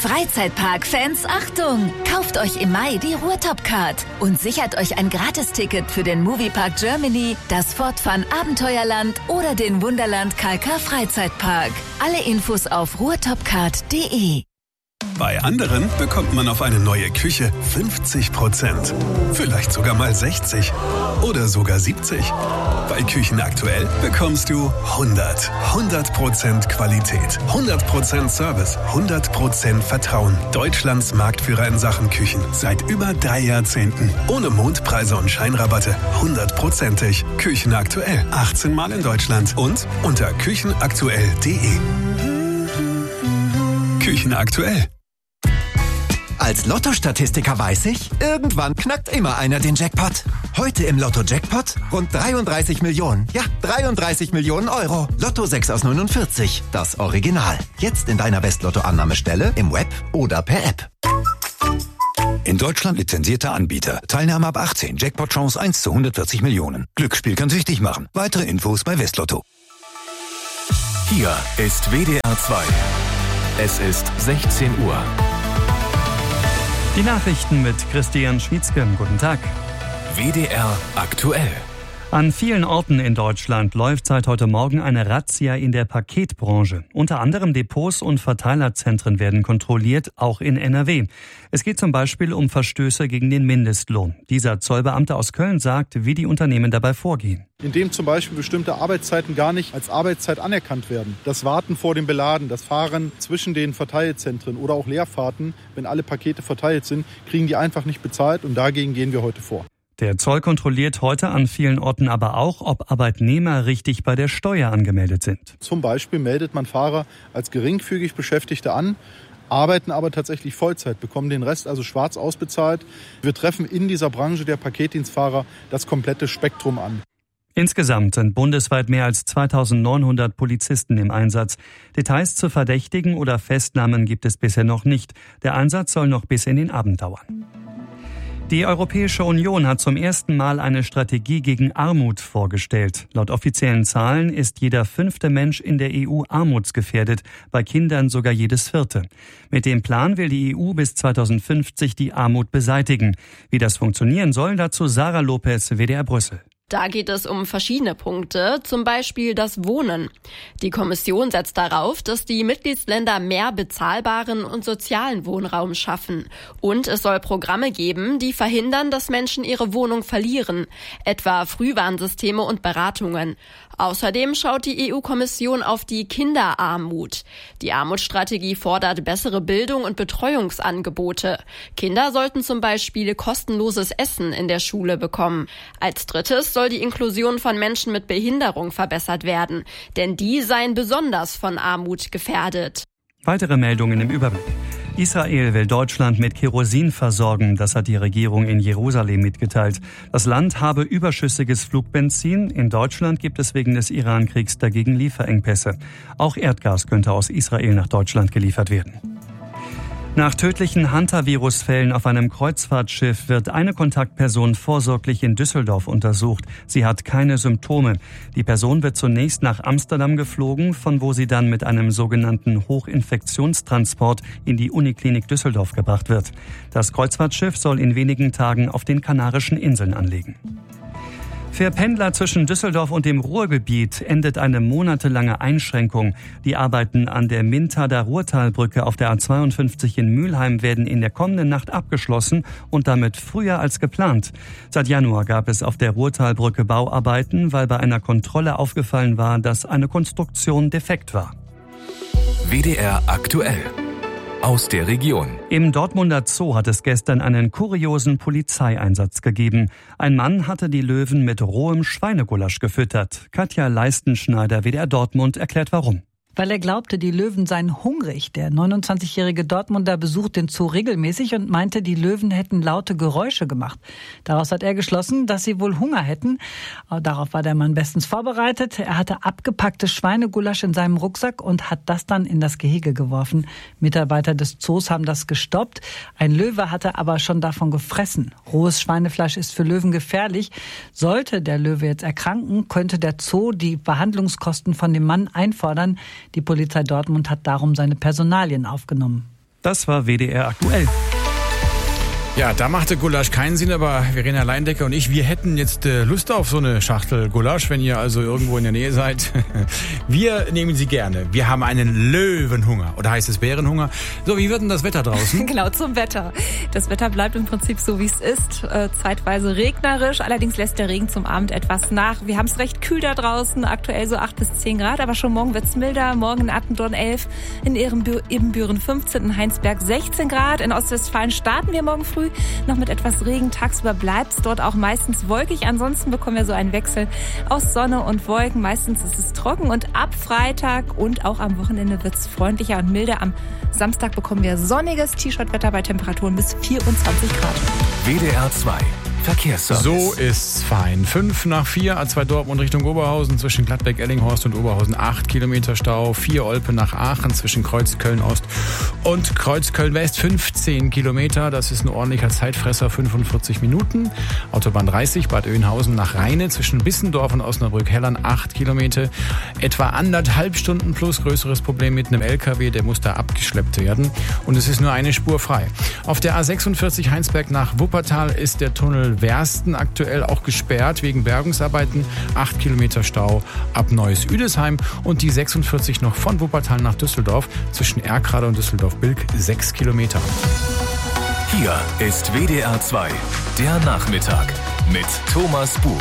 Freizeitpark-Fans, Achtung! Kauft euch im Mai die Ruhrtop-Card und sichert euch ein Gratisticket für den Moviepark Germany, das Fortfun Abenteuerland oder den Wunderland Kalkar Freizeitpark. Alle Infos auf ruhrtopcard.de. Bei anderen bekommt man auf eine neue Küche 50%. Vielleicht sogar mal 60 oder sogar 70. Bei Küchen aktuell bekommst du 100% Qualität, 100% Service, 100% Vertrauen. Deutschlands Marktführer in Sachen Küchen seit über 3 Jahrzehnten. Ohne Mondpreise und Scheinrabatte, 100%ig. Küchen aktuell, 18 Mal in Deutschland und unter küchenaktuell.de. Küchen aktuell. Als Lotto-Statistiker weiß ich, irgendwann knackt immer einer den Jackpot. Heute im Lotto-Jackpot rund 33 Millionen. Ja, 33 Millionen Euro. Lotto 6 aus 49, das Original. Jetzt in deiner West-Lotto-Annahmestelle, im Web oder per App. In Deutschland lizenzierter Anbieter. Teilnahme ab 18. Jackpot-Chance 1 zu 140 Millionen. Glücksspiel kann süchtig machen. Weitere Infos bei Westlotto. Hier ist WDR 2. Es ist 16 Uhr. Die Nachrichten mit Christian Schmietzke. Guten Tag. WDR aktuell. An vielen Orten in Deutschland läuft seit heute Morgen eine Razzia in der Paketbranche. Unter anderem Depots und Verteilerzentren werden kontrolliert, auch in NRW. Es geht zum Beispiel um Verstöße gegen den Mindestlohn. Dieser Zollbeamte aus Köln sagt, wie die Unternehmen dabei vorgehen. Indem zum Beispiel bestimmte Arbeitszeiten gar nicht als Arbeitszeit anerkannt werden. Das Warten vor dem Beladen, das Fahren zwischen den Verteilzentren oder auch Leerfahrten, wenn alle Pakete verteilt sind, kriegen die einfach nicht bezahlt und dagegen gehen wir heute vor. Der Zoll kontrolliert heute an vielen Orten aber auch, ob Arbeitnehmer richtig bei der Steuer angemeldet sind. Zum Beispiel meldet man Fahrer als geringfügig Beschäftigte an, arbeiten aber tatsächlich Vollzeit, bekommen den Rest also schwarz ausbezahlt. Wir treffen in dieser Branche der Paketdienstfahrer das komplette Spektrum an. Insgesamt sind bundesweit mehr als 2.900 Polizisten im Einsatz. Details zu Verdächtigen oder Festnahmen gibt es bisher noch nicht. Der Einsatz soll noch bis in den Abend dauern. Die Europäische Union hat zum ersten Mal eine Strategie gegen Armut vorgestellt. Laut offiziellen Zahlen ist jeder 5. Mensch in der EU armutsgefährdet, bei Kindern sogar jedes 4. Mit dem Plan will die EU bis 2050 die Armut beseitigen. Wie das funktionieren soll, dazu Sarah Lopez, WDR Brüssel. Da geht es um verschiedene Punkte, zum Beispiel das Wohnen. Die Kommission setzt darauf, dass die Mitgliedsländer mehr bezahlbaren und sozialen Wohnraum schaffen. Und es soll Programme geben, die verhindern, dass Menschen ihre Wohnung verlieren, etwa Frühwarnsysteme und Beratungen. Außerdem schaut die EU-Kommission auf die Kinderarmut. Die Armutsstrategie fordert bessere Bildung und Betreuungsangebote. Kinder sollten zum Beispiel kostenloses Essen in der Schule bekommen. Als drittes soll die Inklusion von Menschen mit Behinderung verbessert werden, denn die seien besonders von Armut gefährdet. Weitere Meldungen im Überblick. Israel will Deutschland mit Kerosin versorgen, das hat die Regierung in Jerusalem mitgeteilt. Das Land habe überschüssiges Flugbenzin. In Deutschland gibt es wegen des Iran-Kriegs dagegen Lieferengpässe. Auch Erdgas könnte aus Israel nach Deutschland geliefert werden. Nach tödlichen Hantavirus-Fällen auf einem Kreuzfahrtschiff wird eine Kontaktperson vorsorglich in Düsseldorf untersucht. Sie hat keine Symptome. Die Person wird zunächst nach Amsterdam geflogen, von wo sie dann mit einem sogenannten Hochinfektionstransport in die Uniklinik Düsseldorf gebracht wird. Das Kreuzfahrtschiff soll in wenigen Tagen auf den Kanarischen Inseln anlegen. Für Pendler zwischen Düsseldorf und dem Ruhrgebiet endet eine monatelange Einschränkung. Die Arbeiten an der Mintader Ruhrtalbrücke auf der A52 in Mülheim werden in der kommenden Nacht abgeschlossen und damit früher als geplant. Seit Januar gab es auf der Ruhrtalbrücke Bauarbeiten, weil bei einer Kontrolle aufgefallen war, dass eine Konstruktion defekt war. WDR aktuell. Aus der Region. Im Dortmunder Zoo hat es gestern einen kuriosen Polizeieinsatz gegeben. Ein Mann hatte die Löwen mit rohem Schweinegulasch gefüttert. Katja Leistenschneider, WDR Dortmund, erklärt warum. Weil er glaubte, die Löwen seien hungrig. Der 29-jährige Dortmunder besucht den Zoo regelmäßig und meinte, die Löwen hätten laute Geräusche gemacht. Daraus hat er geschlossen, dass sie wohl Hunger hätten. Darauf war der Mann bestens vorbereitet. Er hatte abgepacktes Schweinegulasch in seinem Rucksack und hat das dann in das Gehege geworfen. Mitarbeiter des Zoos haben das gestoppt. Ein Löwe hatte aber schon davon gefressen. Rohes Schweinefleisch ist für Löwen gefährlich. Sollte der Löwe jetzt erkranken, könnte der Zoo die Behandlungskosten von dem Mann einfordern. Die Polizei Dortmund hat darum seine Personalien aufgenommen. Das war WDR aktuell. Ja, da machte Gulasch keinen Sinn, aber Verena Leindecker und ich, wir hätten jetzt Lust auf so eine Schachtel Gulasch, wenn ihr also irgendwo in der Nähe seid. Wir nehmen sie gerne. Wir haben einen Löwenhunger. Oder heißt es Bärenhunger? So, wie wird denn das Wetter draußen? Genau, zum Wetter. Das Wetter bleibt im Prinzip so, wie es ist. Zeitweise regnerisch. Allerdings lässt der Regen zum Abend etwas nach. Wir haben es recht kühl da draußen. Aktuell so 8 bis 10 Grad. Aber schon morgen wird's milder. Morgen in Attendorn 11, in Ebenbüren 15, in Heinsberg 16 Grad. In Ostwestfalen starten wir morgen früh noch mit etwas Regen. Tagsüber bleibt es dort auch meistens wolkig. Ansonsten bekommen wir so einen Wechsel aus Sonne und Wolken. Meistens ist es trocken und ab Freitag und auch am Wochenende wird es freundlicher und milder. Am Samstag bekommen wir sonniges T-Shirt-Wetter bei Temperaturen bis 24 Grad. WDR 2 Verkehrsservice. So ist's fein. 5 nach 4, A2 Dortmund Richtung Oberhausen, zwischen Gladbeck, Ellinghorst und Oberhausen 8 Kilometer Stau. 4 Olpe nach Aachen, zwischen Kreuzköln Ost und Kreuzköln West 15 Kilometer. Das ist ein ordentlicher Zeitfresser, 45 Minuten. Autobahn 30, Bad Oeynhausen nach Rheine, zwischen Bissendorf und Osnabrück-Hellern 8 Kilometer. Etwa 1,5 Stunden plus, größeres Problem mit einem LKW, der muss da abgeschleppt werden. Und es ist nur eine Spur frei. Auf der A46 Heinsberg nach Wuppertal ist der Tunnel Wersten aktuell auch gesperrt wegen Bergungsarbeiten. 8 Kilometer Stau ab Neuss-Üdesheim und die 46 noch von Wuppertal nach Düsseldorf zwischen Erkrade und Düsseldorf-Bilk 6 Kilometer. Hier ist WDR 2, der Nachmittag mit Thomas Bug.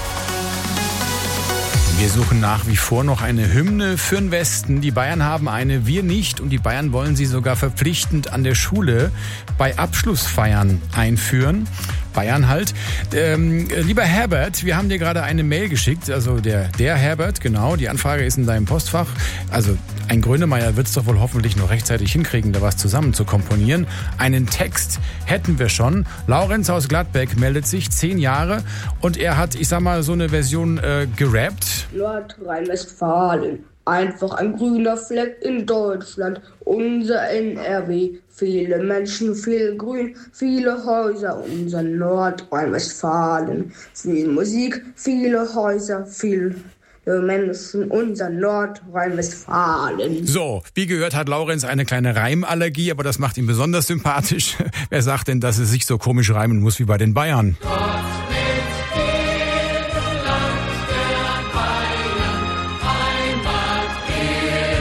Wir suchen nach wie vor noch eine Hymne für den Westen. Die Bayern haben eine, wir nicht. Und die Bayern wollen sie sogar verpflichtend an der Schule bei Abschlussfeiern einführen. Bayern halt. Lieber Herbert, wir haben dir gerade eine Mail geschickt. Also der Herbert, genau. Die Anfrage ist in deinem Postfach. Also ein Grönemeyer wird es doch wohl hoffentlich noch rechtzeitig hinkriegen, da was zusammen zu komponieren. Einen Text hätten wir schon. Laurenz aus Gladbeck meldet sich, 10 Jahre. Und er hat, ich sag mal, so eine Version gerappt. Nordrhein-Westfalen, einfach ein grüner Fleck in Deutschland, unser NRW. Viele Menschen, viel Grün, viele Häuser, unser Nordrhein-Westfalen. Viel Musik, viele Häuser, viele Menschen, unser Nordrhein-Westfalen. So, wie gehört hat Laurenz eine kleine Reimallergie, aber das macht ihn besonders sympathisch. Wer sagt denn, dass es sich so komisch reimen muss wie bei den Bayern?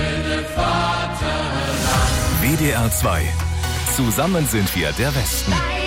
WDR 2. Zusammen sind wir der Westen.